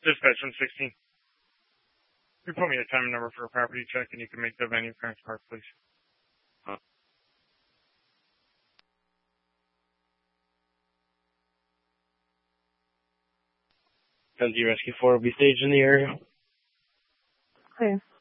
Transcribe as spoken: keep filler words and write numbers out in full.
Dispatch one sixteen. You put me a time and number for a property check, and you can make the venue clearance park, please. Uh. L G Rescue four will be staged in the area. Okay.